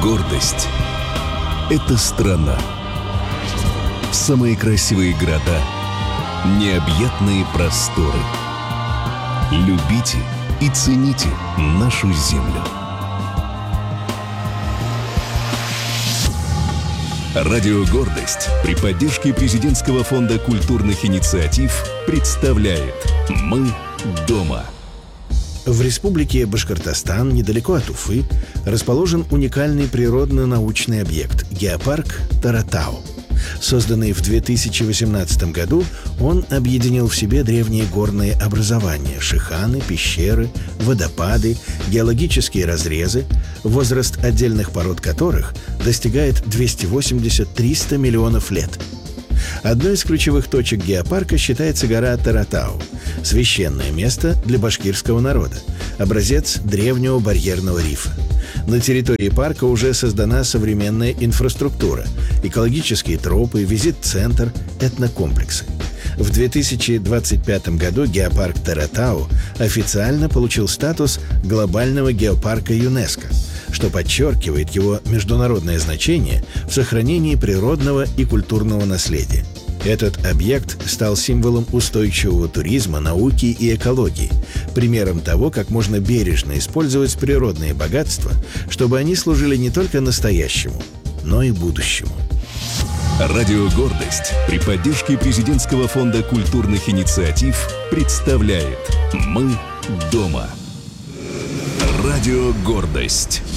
Гордость — это страна. Самые красивые города, необъятные просторы. Любите и цените нашу землю. Радио «Гордость» при поддержке Президентского фонда культурных инициатив представляет «Мы дома». В республике Башкортостан, недалеко от Уфы, расположен уникальный природно-научный объект – геопарк Таратау. Созданный в 2018 году, он объединил в себе древние горные образования – шиханы, пещеры, водопады, геологические разрезы, возраст отдельных пород которых достигает 280-300 миллионов лет. Одной из ключевых точек геопарка считается гора Таратау – священное место для башкирского народа, образец древнего барьерного рифа. На территории парка уже создана современная инфраструктура, экологические тропы, визит-центр, этнокомплексы. В 2025 году геопарк Таратау официально получил статус глобального геопарка ЮНЕСКО, что подчеркивает его международное значение в сохранении природного и культурного наследия. Этот объект стал символом устойчивого туризма, науки и экологии, примером того, как можно бережно использовать природные богатства, чтобы они служили не только настоящему, но и будущему. Радио «Гордость» при поддержке Президентского фонда культурных инициатив представляет «Мы дома». Радио «Гордость».